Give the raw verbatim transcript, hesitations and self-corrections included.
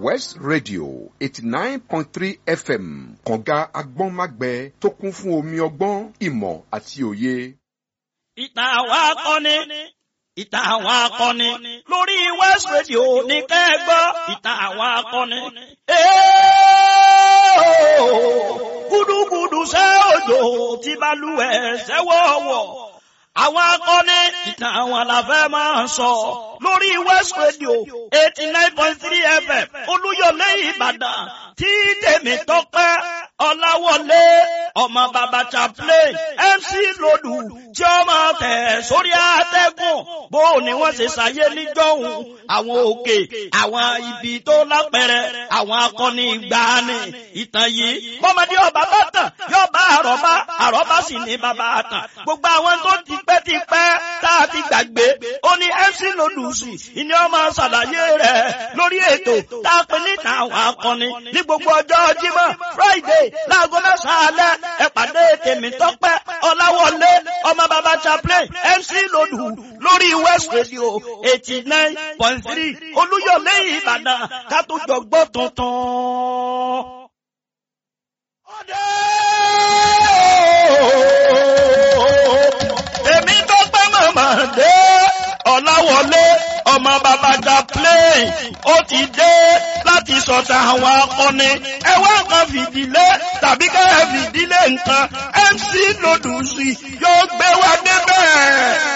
West Radio eighty nine point three F M kànga agbọ́nmágbẹ tó kún fún omi ọgbọ́n ìmọ̀ àti òye. Ìtàn àwọn akọni ìtàn àwọn akọni lórí West Radio ní kẹ́gbọ́ ìtàn àwọn akọni. Gúdúgúdú ṣẹ́ òjò tí balùwẹ̀ ṣẹ́wọ̀wọ̀. Àwọn akọni ìtàn àwọn làfẹ́ máa sọ lórí West Radio eighty nine point three F M Olúyọ̀lé Ìbàdàn tí tèmi tọ́pẹ́ Ọláwọlé ọmọ bàbá chaplain M C Lòdù tí ó máa tẹ̀ sórí àtẹ́gùn bó ni wọ́n ṣe ṣàyé níjọ́hun àwọn òkè àwọn ibi tó lápẹẹrẹ àwọn akọni ìgbàanì ìtàn yìí bọ́mọdé ọba bá tàn yóò bá àrọ́bá àrọ́bá sì ní bàbá àtàn gbogbo àwọn tó ti pẹ́ ti pẹ́ tá a ti gbàgbé ó ní M C Lòdù sí ìní ọmọ ṣàlàyé rẹ̀ lórí ètò tá a pè ní ìtàn àwọn akọni ní gbogbo ọjọ́ Jímọ̀ Friday láago mẹ́sàn-án alẹ́ ẹ pàdé tèmi tọ́pẹ́ Ọláwọlé ọmọ bàbá chaplain M C Lòdù lórí West Radio eighty nine point three Olúyọ̀lé Ìbàdàn ká tó jọ gbọ́ tuntun. Tèmi tọ́pẹ́ mọ̀mọ́ dé Ọláwọlé ọmọ bàbá chaplain ó ti dé láti sọ̀tà àwọn akọni ẹ wá kan fìdílé tàbí ká ẹ fìdílé nǹkan M C Lòdù sí yóò gbé wa débẹ̀.